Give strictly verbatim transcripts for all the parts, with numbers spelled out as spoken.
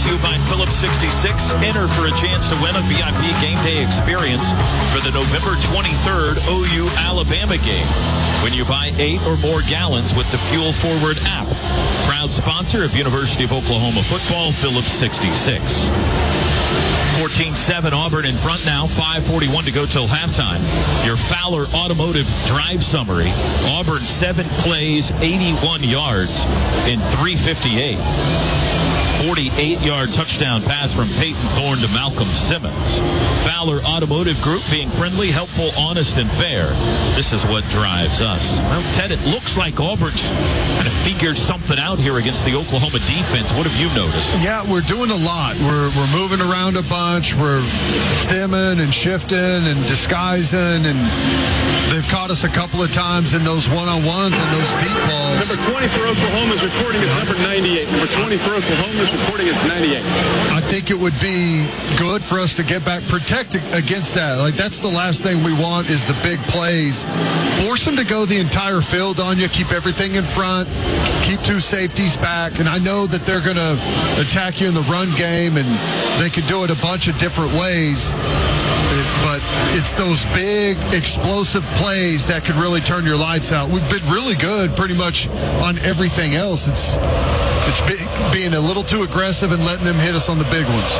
to you by Phillips sixty-six. Enter for a chance to win a V I P game day experience for the November twenty-third O U Alabama game when you buy eight or more gallons with the Fuel Forward app. Proud sponsor of University of Oklahoma football, Phillips sixty-six. fourteen seven Auburn in front now, five forty-one to go till halftime. Your Fowler Automotive drive summary. Auburn seven plays, eighty-one yards in three fifty-eight. forty-eight-yard touchdown pass from Peyton Thorne to Malcolm Simmons. Fowler Automotive Group being friendly, helpful, honest, and fair. This is what drives us. Well, Ted, it looks like Auburn's kind of figured something out here against the Oklahoma defense. What have you noticed? Yeah, we're doing a lot. We're we're moving around a bunch. We're stemming and shifting and disguising, and they've caught us a couple of times in those one-on-ones and those deep balls. Number twenty for Oklahoma is reporting as number ninety-eight. Number twenty for Oklahoma is reporting as ninety-eight. I think it would be good for us to get back protected against that. Like, that's the last thing we want is the big plays. Force them to go the entire field on you. Keep everything in front. Keep two safeties back. And I know that they're going to attack you in the run game, and they can do it a bunch of different ways. But it's those big, explosive plays that could really turn your lights out. We've been really good pretty much on everything else. It's it's be, being a little too aggressive and letting them hit us on the big ones.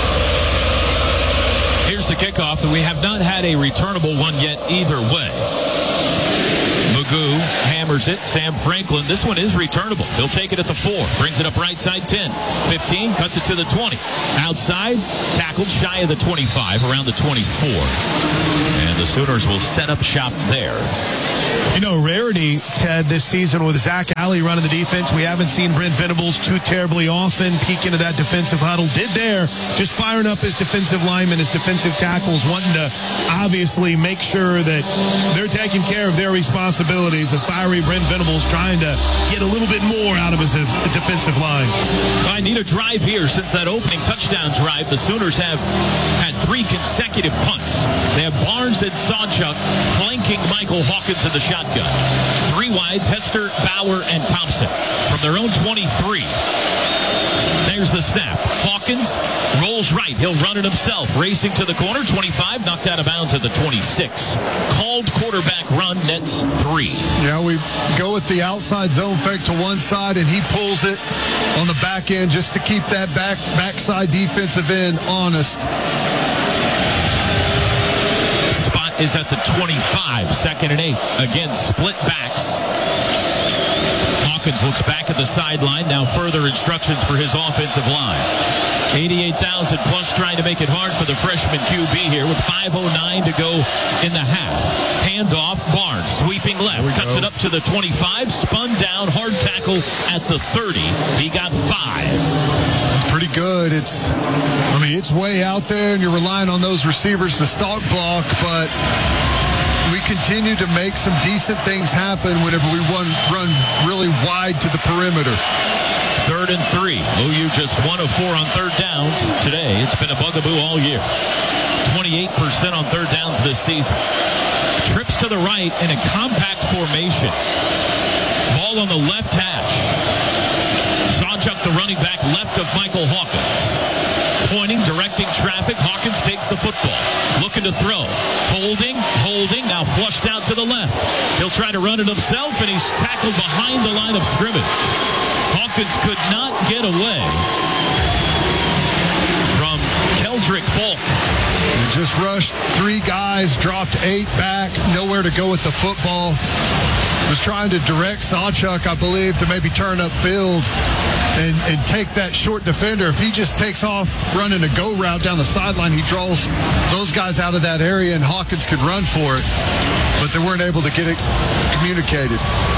Here's the kickoff, and we have not had a returnable one yet either way. Magoo hammers it. Sam Franklin. This one is returnable. He'll take it at the four. Brings it up right side ten. fifteen. Cuts it to the twenty. Outside. Tackled shy of the twenty-five. Around the twenty-four. And the Sooners will set up shop there. You know, rarity, Ted, this season with Zach Alley running the defense. We haven't seen Brent Venables too terribly often peek into that defensive huddle. Did there, just firing up his defensive linemen, his defensive tackles, wanting to obviously make sure that they're taking care of their responsibilities. And fiery Brent Venables trying to get a little bit more out of his defensive line. I need a drive here since that opening touchdown drive. The Sooners have had three consecutive punts. They have Barnes and Sawchuk flanking Michael Hawkins in the shotgun. Three wides, Hester, Bauer, and Thompson from their own twenty-three. There's the snap. Hawkins rolls right. He'll run it himself. Racing to the corner. twenty-five. Knocked out of bounds at the twenty-six. Called quarterback run. Nets three. Yeah, we go with the outside zone fake to one side, and he pulls it on the back end just to keep that back backside defensive end honest. Spot is at the twenty-five. Second and eight. Again, split backs. Hawkins looks back at the sideline. Now further instructions for his offensive line. eighty-eight thousand plus trying to make it hard for the freshman Q B here with five oh nine to go in the half. Handoff, Barnes sweeping left. Cuts go. it up to the twenty-five. Spun down, hard tackle at the thirty. He got five. It's pretty good. It's, I mean, it's way out there, and you're relying on those receivers to stalk block, but we continue to make some decent things happen whenever we run, run really wide to the perimeter. Third and three. O U just one of four on third downs today. It's been a bugaboo all year. twenty-eight percent on third downs this season. Trips to the right in a compact formation. Ball on the left hash. Sawchuk, the running back, left of Michael Hawkins. Pointing, directing traffic. Hawkins takes the football. Looking to throw. Holding, holding. Now flushed out to the left. He'll try to run it himself, and he's tackled behind the line of scrimmage. Hawkins could not get away from Keldrick Falk. They just rushed three guys, dropped eight back, nowhere to go with the football. Was trying to direct Sawchuk, I believe, to maybe turn upfield and, and take that short defender. If he just takes off running a go route down the sideline, he draws those guys out of that area, and Hawkins could run for it. But they weren't able to get it communicated.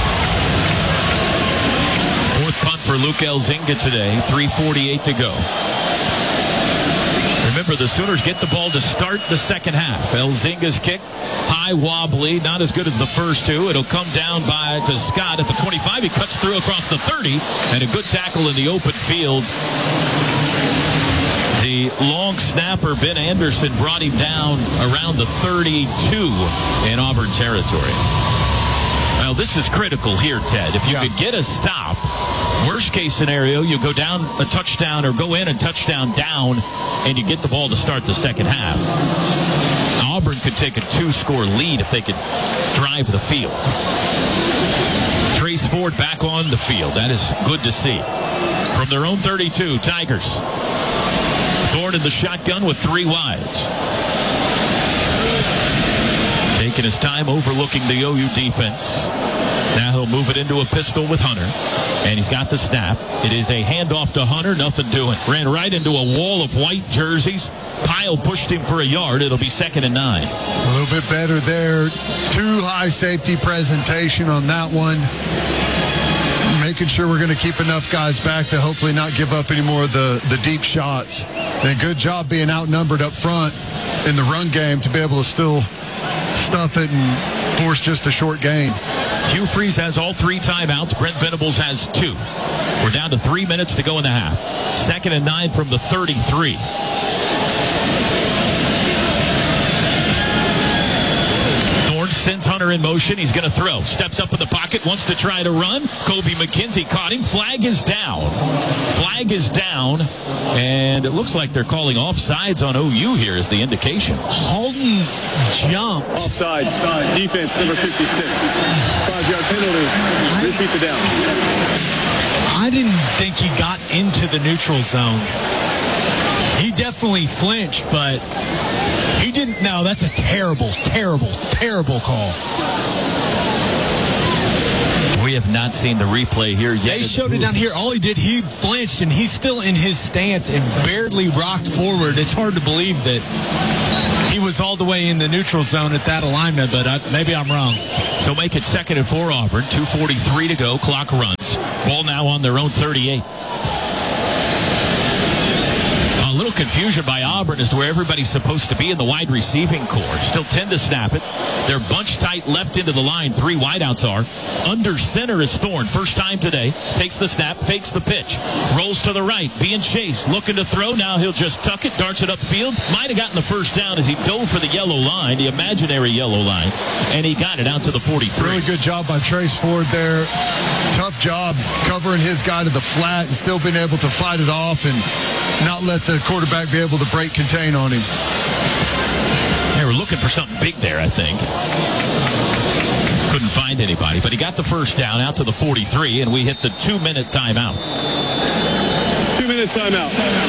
Fourth punt for Luke Elzinga today. three forty-eight to go. Remember, the Sooners get the ball to start the second half. Elzinga's kick, high, wobbly, not as good as the first two. It'll come down by to Scott at the twenty-five. He cuts through across the thirty, and a good tackle in the open field. The long snapper, Ben Anderson, brought him down around the thirty-two in Auburn territory. Well, this is critical here, Ted. If you yeah. could get a stop Worst case scenario, you go down a touchdown or go in and touchdown down, and you get the ball to start the second half. Auburn could take a two-score lead if they could drive the field. Trace Ford back on the field. That is good to see. From their own thirty-two, Tigers. Ford in the shotgun with three wides. Taking his time, overlooking the O U defense. Now he'll move it into a pistol with Hunter. And he's got the snap. It is a handoff to Hunter. Nothing doing. Ran right into a wall of white jerseys. Pyle pushed him for a yard. It'll be second and nine. A little bit better there. Too high safety presentation on that one. Making sure we're going to keep enough guys back to hopefully not give up any more of the, the deep shots. And good job being outnumbered up front in the run game to be able to still stuff it and force just a short gain. Hugh Freeze has all three timeouts. Brent Venables has two. We're down to three minutes to go in the half. Second and nine from the thirty-three. Thorne sends Hunter in motion. He's going to throw. Steps up in the pocket. Wants to try to run. Kobe McKenzie caught him. Flag is down. Flag is down. And it looks like they're calling offsides on O U here is the indication. Holden jumped. Offside. Side. Defense, number fifty-six. Five-yard penalty. Repeat the down. I didn't think he got into the neutral zone. He definitely flinched, but he didn't. No, that's a terrible, terrible, terrible call. We have not seen the replay here yet. They showed it down here. All he did, he flinched, and he's still in his stance and barely rocked forward. It's hard to believe that he was all the way in the neutral zone at that alignment, but I, maybe I'm wrong. So make it second and four, Auburn. two forty-three to go. Clock runs. Ball now on their own thirty-eight. A little confusion by Auburn as to where everybody's supposed to be in the wide receiving core. Still tend to snap it. They're bunched tight left into the line. Three wideouts are. Under center is Thorne. First time today. Takes the snap, fakes the pitch. Rolls to the right, being chased. Looking to throw. Now he'll just tuck it, darts it upfield. Might have gotten the first down as he dove for the yellow line, the imaginary yellow line. And he got it out to the forty-three. Really good job by Trace Ford there. Tough job covering his guy to the flat and still being able to fight it off and not let the quarterback be able to break contain on him. They were looking for something big there, I think. Couldn't find anybody, but he got the first down out to the forty-three, and we hit the two-minute timeout. Two-minute timeout.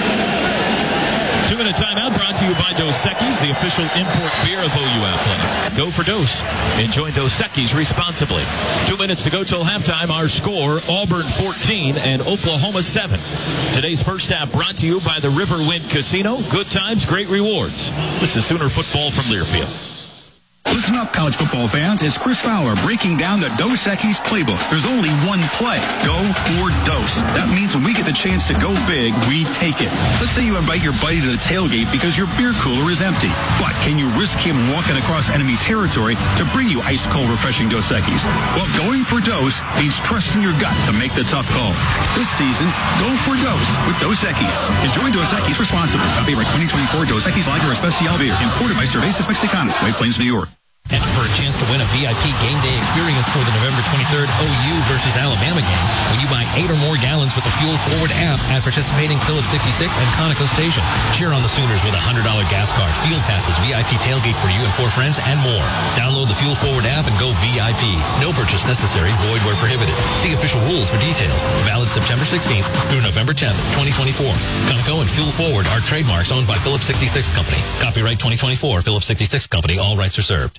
Two-minute timeout brought to you by Dos Equis, the official import beer of O U Athletics. Go for Dos. Enjoy Dos Equis responsibly. Two minutes to go till halftime. Our score, Auburn fourteen and Oklahoma seven. Today's first half brought to you by the Riverwind Casino. Good times, great rewards. This is Sooner Football from Learfield. Listen up, college football fans. It's Chris Fowler breaking down the Dos Equis playbook. There's only one play. Go for Dos. That means when we get the chance to go big, we take it. Let's say you invite your buddy to the tailgate because your beer cooler is empty. But can you risk him walking across enemy territory to bring you ice-cold, refreshing Dos Equis? Well, going for Dos means trusting your gut to make the tough call. This season, go for Dos with Dos Equis. Enjoy Dos Equis responsibly. Copyright twenty twenty-four Dos Equis Lager Especial Beer. Imported by Cervezas Mexicanas, White Plains, New York. Enter for a chance to win a V I P game day experience for the November twenty-third O U versus Alabama game when you buy eight or more gallons with the Fuel Forward app at participating Phillips sixty-six and Conoco stations. Cheer on the Sooners with a one hundred dollars gas card, field passes, V I P tailgate for you and four friends, and more. Download the Fuel Forward app and go V I P. No purchase necessary, void where prohibited. See official rules for details. Valid September sixteenth through November tenth, twenty twenty-four. Conoco and Fuel Forward are trademarks owned by Phillips sixty-six Company. Copyright twenty twenty-four, Phillips sixty-six Company. All rights are served.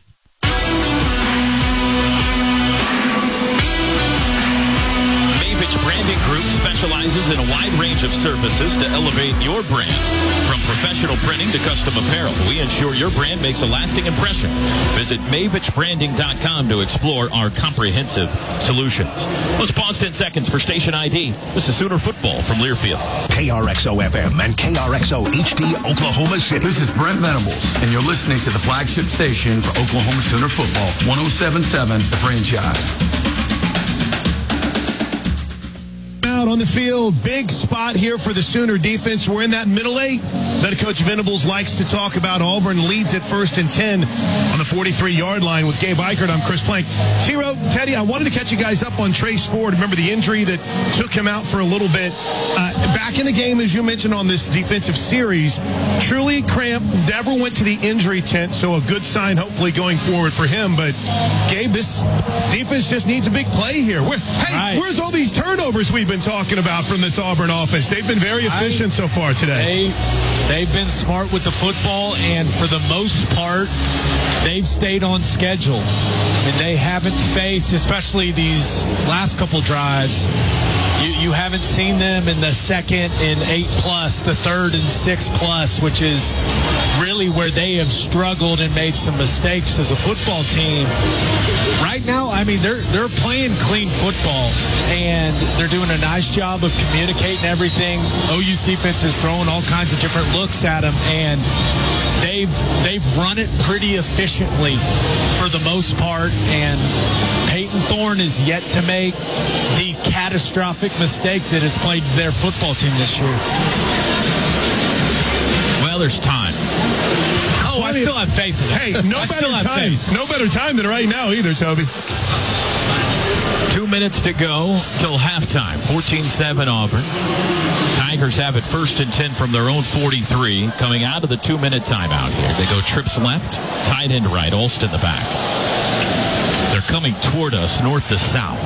Branding Group specializes in a wide range of services to elevate your brand. From professional printing to custom apparel, we ensure your brand makes a lasting impression. Visit Mavich Branding dot com to explore our comprehensive solutions. Let's pause ten seconds for station I D. This is Sooner Football from Learfield. K R X O F M and K R X O H D Oklahoma City. This is Brent Venables, and you're listening to the flagship station for Oklahoma Sooner Football, one oh seven point seven The Franchise. Timeout on the field. Big spot here for the Sooner defense. We're in that middle eight that Coach Venables likes to talk about. Auburn leads at first and ten on the forty-three-yard line with Gabe Eichert. I'm Chris Plank. T-Row, Teddy, I wanted to catch you guys up on Trace Ford. Remember the injury that took him out for a little bit. Uh, back in the game, as you mentioned on this defensive series, truly cramped, never went to the injury tent, so a good sign hopefully going forward for him. But, Gabe, this defense just needs a big play here. Where, hey, right. Where's all these turnovers we've been talking about from this Auburn offense? They've been very efficient I, so far today. They, they've been smart with the football, and for the most part, they've stayed on schedule. And they haven't faced, especially these last couple drives, you, you haven't seen them in the second and eight plus, the third and six plus, which is really where they have struggled and made some mistakes as a football team. Right now, I mean, they're they're playing clean football, and they're doing a nice job of communicating everything. O U's defense is throwing all kinds of different looks at them, and they've they've run it pretty efficiently for the most part, and Peyton Thorne is yet to make the catastrophic mistake that has played their football team this year. Well, there's time. Oh, I still have faith in it. Hey, no I better time. Faith. No better time than right now either, Toby. Two minutes to go till halftime. fourteen seven Auburn. Tigers have it first and ten from their own forty-three. Coming out of the two-minute timeout here. They go trips left, tight end right, Alston the back. They're coming toward us north to south.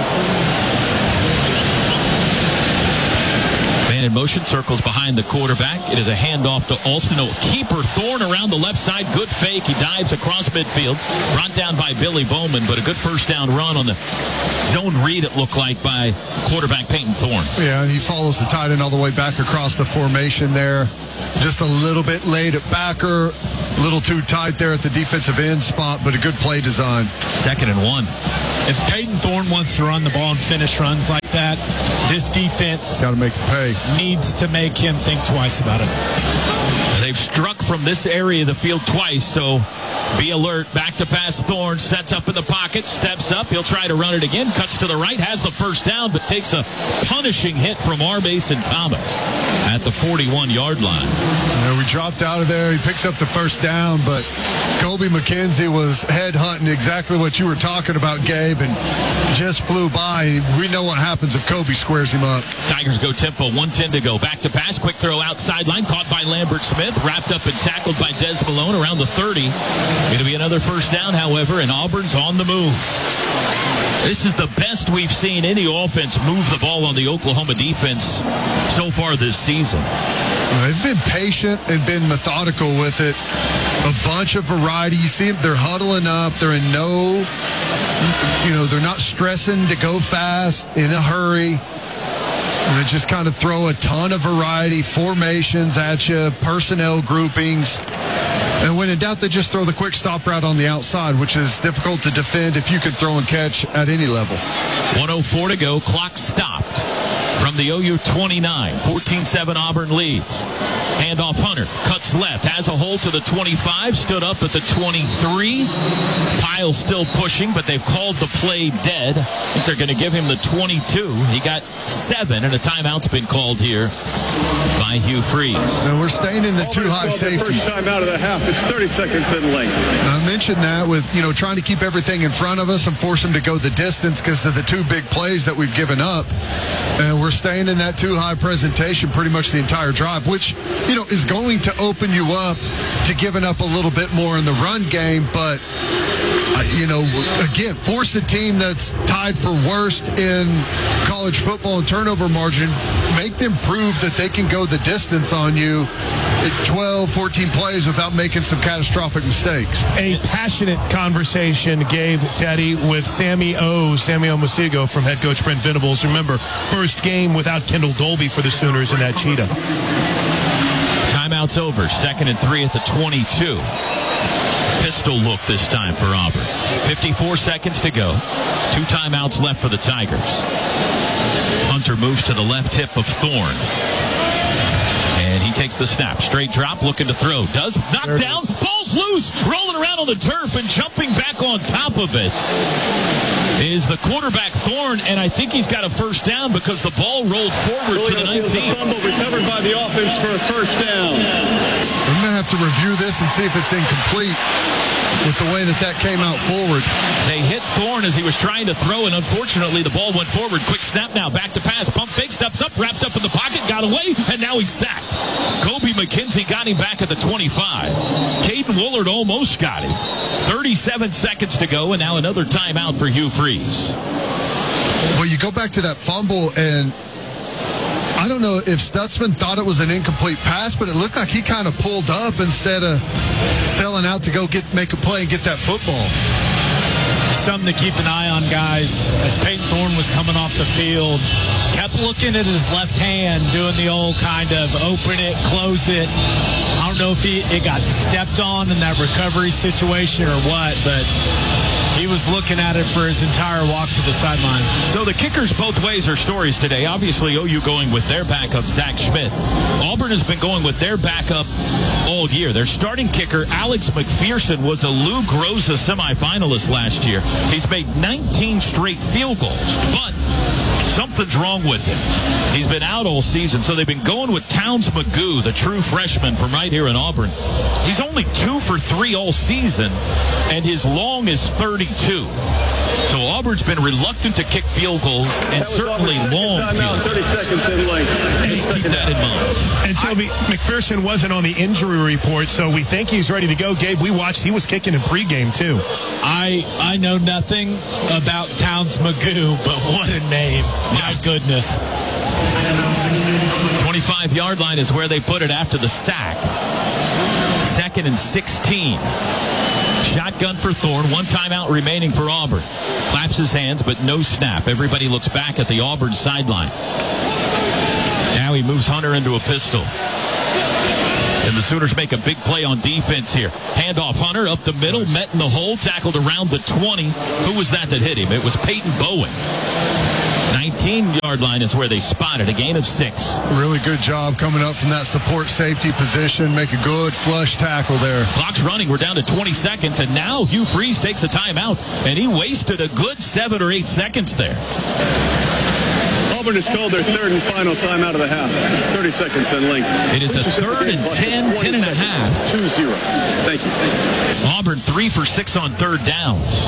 Man in motion, circles behind the quarterback. It is a handoff to Alston. No, keeper Thorne around the left side. Good fake. He dives across midfield. Brought down by Billy Bowman, but a good first down run on the zone read, it looked like, by quarterback Peyton Thorne. Yeah, and he follows the tight end all the way back across the formation there. Just a little bit late at backer. A little too tight there at the defensive end spot, but a good play design. Second and one. If Peyton Thorne wants to run the ball and finish runs like that, this defense got to make it pay. Needs to make him think twice about it. They've struck from this area of the field twice, so be alert. Back to pass. Thorne sets up in the pocket, steps up. He'll try to run it again. Cuts to the right, has the first down, but takes a punishing hit from R. Mason Thomas at the forty-one-yard line. You know, we dropped out of there. He picks up the first down, but Kobe McKenzie was head hunting exactly what you were talking about, Gabe, and just flew by. We know what happens if Kobe squares him up. Tigers go tempo, one ten to go. Back to pass, quick throw outside line, caught by Lambert Smith, wrapped up and tackled by Des Malone around the thirty. It'll be another first down, however, and Auburn's on the move. This is the best we've seen any offense move the ball on the Oklahoma defense so far this season. They've been patient and been methodical with it. A bunch of variety. You see them, they're huddling up. They're in no, you know, they're not stressing to go fast, in a hurry. They just kind of throw a ton of variety, formations at you, personnel groupings. And when in doubt, they just throw the quick stop route on the outside, which is difficult to defend if you can throw and catch at any level. one oh four to go. Clock stopped from the O U twenty-nine. fourteen seven Auburn leads. Handoff Hunter. Cuts left. Has a hole to the twenty-five. Stood up at the twenty-three. Pyle still pushing, but they've called the play dead. I think they're going to give him the twenty-two. He got seven, and a timeout's been called here by Hugh Freeze. And we're staying in the two high safeties. First time out of the half. It's thirty seconds in length. And I mentioned that with, you know, trying to keep everything in front of us and force them to go the distance because of the two big plays that we've given up. And we're staying in that two high presentation pretty much the entire drive, which, you know, is going to open you up to giving up a little bit more in the run game. But, uh, you know, again, force a team that's tied for worst in college football and turnover margin. Make them prove that they can go the distance on you at twelve, fourteen plays without making some catastrophic mistakes. A passionate conversation, Gabe, Teddy, with Sammy O, Sammy Omosigho from head coach Brent Venables. Remember, first game without Kendall Dolby for the Sooners in that cheetah. Timeout's over. Second and three at the twenty-two. Pistol look this time for Auburn. fifty-four seconds to go. Two timeouts left for the Tigers. Hunter moves to the left hip of Thorne. And he takes the snap. Straight drop, looking to throw. Does. Knock down. Ball's loose. Rolling around on the turf and jumping back on top of it is the quarterback Thorne, and I think he's got a first down because the ball rolled forward to the nineteen. Fumble recovered by the offense for a first down. I'm going to have to review this and see if it's incomplete with the way that that came out forward. They hit Thorne as he was trying to throw, and unfortunately the ball went forward. Quick snap now, back to pass, pump fake, steps up, wrapped up in the pocket, got away, and now he's sacked. Kobe McKenzie got him back at the twenty-five. Caden Woolard almost got him. thirty-seven seconds to go, and now another timeout for Hugh Freeze. Well, you go back to that fumble, and I don't know if Stutzman thought it was an incomplete pass, but it looked like he kind of pulled up instead of selling out to go get make a play and get that football. Something to keep an eye on, guys. As Peyton Thorne was coming off the field, kept looking at his left hand, doing the old kind of open it, close it. I don't know if he it got stepped on in that recovery situation or what, but he was looking at it for his entire walk to the sideline. So the kickers both ways are stories today. Obviously, O U going with their backup, Zach Schmidt. Auburn has been going with their backup all year. Their starting kicker, Alex McPherson, was a Lou Groza semifinalist last year. He's made nineteen straight field goals, but something's wrong with him. He's been out all season, so they've been going with Towns Magoo, the true freshman from right here in Auburn. He's only two for three all season, and his long is thirty-two. So Auburn's been reluctant to kick field goals, and certainly long field thirty seconds in length. Keep that in mind. And Toby, McPherson wasn't on the injury report, so we think he's ready to go. Gabe, we watched. He was kicking in pregame, too. I I know nothing about Towns Magoo, but what a name. My goodness. twenty-five-yard line is where they put it after the sack. Second and sixteen. Shotgun for Thorne. One timeout remaining for Auburn. Claps his hands, but no snap. Everybody looks back at the Auburn sideline. Now he moves Hunter into a pistol. And the Sooners make a big play on defense here. Handoff Hunter up the middle, met in the hole, tackled around the twenty. Who was that that hit him? It was Peyton Bowen. nineteen-yard line is where they spotted a gain of six. Really good job coming up from that support safety position. Make a good flush tackle there. Clock's running. We're down to twenty seconds, and now Hugh Freeze takes a timeout, and he wasted a good seven or eight seconds there. Auburn has called their third and final timeout of the half. It's thirty seconds in length. It is a third and ten, ten and a half. two zero. Thank you. Auburn three for six on third downs.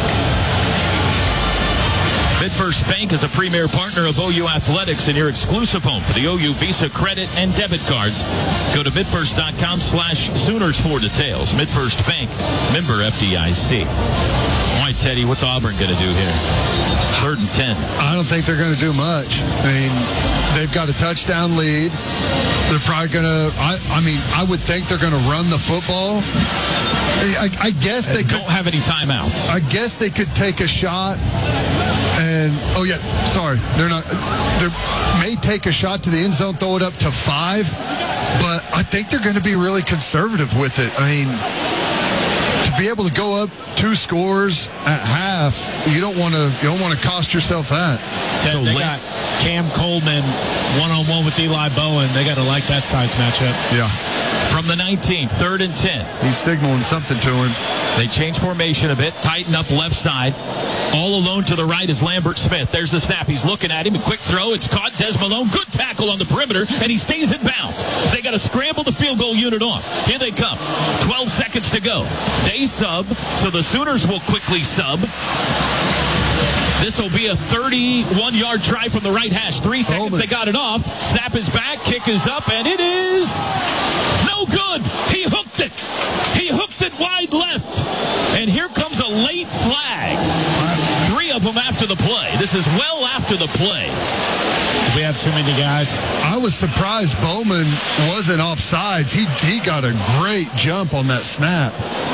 MidFirst Bank is a premier partner of O U Athletics and your exclusive home for the O U Visa credit and debit cards. Go to midfirst.com slash Sooners for details. MidFirst Bank, member F D I C. All right, Teddy, what's Auburn going to do here? Third and ten. I don't think they're going to do much. I mean, they've got a touchdown lead. They're probably going to, I, I mean, I would think they're going to run the football. I, I guess they, they could, don't have any timeouts. I guess they could take a shot and, oh yeah, sorry, they're not, they may take a shot to the end zone, throw it up to five, but I think they're going to be really conservative with it. I mean, to be able to go up two scores at half, you don't want to, you don't want to cost yourself that. So they got Cam Coleman one-on-one with Eli Bowen. They got to like that size matchup. Yeah. From the nineteen, third and ten. He's signaling something to him. They change formation a bit, tighten up left side. All alone to the right is Lambert Smith. There's the snap. He's looking at him. A quick throw. It's caught. Des Malone. Good tackle on the perimeter, and he stays in bounds. They got to scramble the field goal unit off. Here they come. twelve seconds to go. They sub, so the Sooners will quickly sub. This will be a thirty-one-yard try from the right hash. Three seconds, oh, they got it off. Snap is back, kick is up, and it is no good. He hooked it. He hooked it wide left. And here comes a late flag. Three of them after the play. This is well after the play. We have too many guys. I was surprised Bowman wasn't offsides. He, he got a great jump on that snap.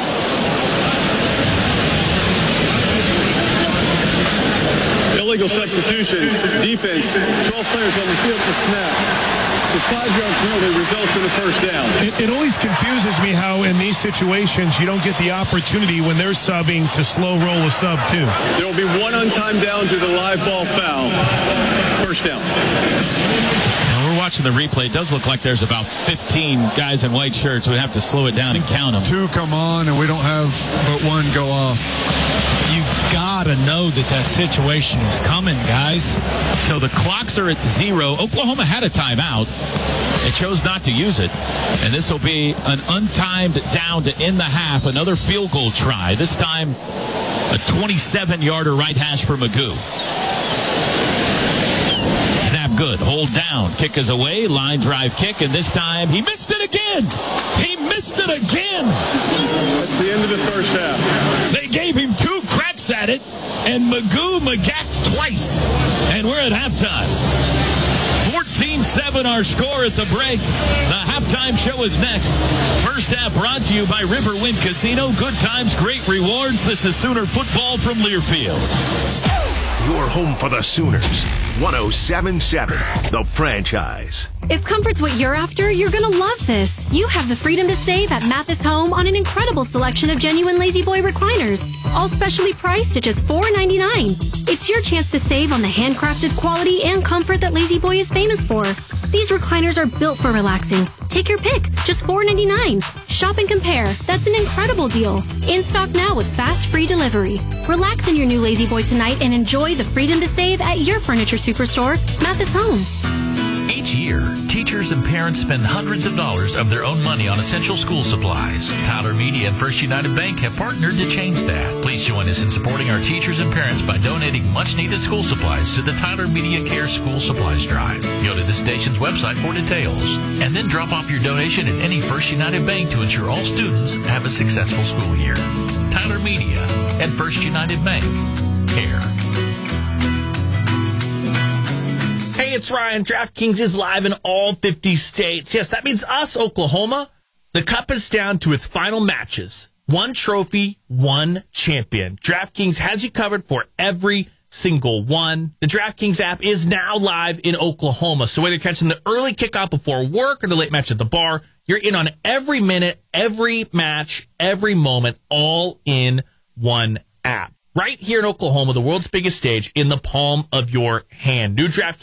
Illegal substitution. Defense. twelve players on the field to snap. The five-yard penalty results in a first down. It, it always confuses me how in these situations you don't get the opportunity when they're subbing to slow roll a sub too. There will be one on-time down to the live ball foul. First down. Now we're watching the replay. It does look like there's about fifteen guys in white shirts. We have to slow it down and count them. Two come on, and we don't have but one go off. You got got to know that that situation is coming, guys. So the clocks are at zero. Oklahoma had a timeout. It chose not to use it. And this will be an untimed down to end the half. Another field goal try. This time a twenty-seven-yarder right hash for Magoo. Snap good. Hold down. Kick is away. Line drive kick. And this time he missed it again. He missed it again. That's the end of the first half. They gave him two cracks at it. And Magoo McGacked twice. And we're at halftime. fourteen seven our score at the break. The halftime show is next. First half brought to you by Riverwind Casino. Good times, great rewards. This is Sooner football from Learfield. Your home for the Sooners. one oh seven point seven, The Franchise. If comfort's what you're after, you're going to love this. You have the freedom to save at Mathis Home on an incredible selection of genuine Lazy Boy recliners, all specially priced at just four ninety-nine. It's your chance to save on the handcrafted quality and comfort that Lazy Boy is famous for. These recliners are built for relaxing. Take your pick, just four ninety-nine. Shop and compare. That's an incredible deal. In stock now with fast free delivery. Relax in your new Lazy Boy tonight and enjoy the freedom to save at your furniture superstore, Mathis Home. Each year, teachers and parents spend hundreds of dollars of their own money on essential school supplies. Tyler Media and First United Bank have partnered to change that. Please join us in supporting our teachers and parents by donating much-needed school supplies to the Tyler Media Care School Supplies Drive. Go to the station's website for details, and then drop off your donation at any First United Bank to ensure all students have a successful school year. Tyler Media and First United Bank. Care. Hey, it's Ryan. DraftKings is live in all fifty states. Yes, that means us, Oklahoma. The cup is down to its final matches. One trophy, one champion. DraftKings has you covered for every single one. The DraftKings app is now live in Oklahoma. So whether you're catching the early kickoff before work or the late match at the bar, you're in on every minute, every match, every moment, all in one app. Right here in Oklahoma, the world's biggest stage in the palm of your hand. New DraftKings